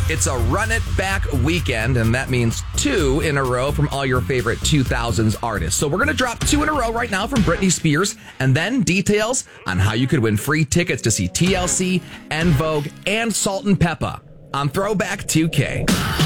It's a Run It Back weekend, and that means 2 in a row from all your favorite 2000s artists. So we're going to drop 2 in a row right now from Britney Spears, and then details on how you could win free tickets to see TLC, En Vogue, and Salt and Peppa on Throwback 2K.